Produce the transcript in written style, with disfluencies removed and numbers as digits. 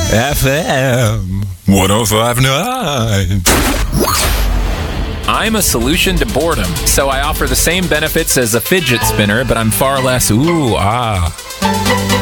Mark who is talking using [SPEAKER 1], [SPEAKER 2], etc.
[SPEAKER 1] FM 105.9.
[SPEAKER 2] I'm a solution to boredom, so I offer the same benefits as a fidget spinner, but I'm far less ooh, ah.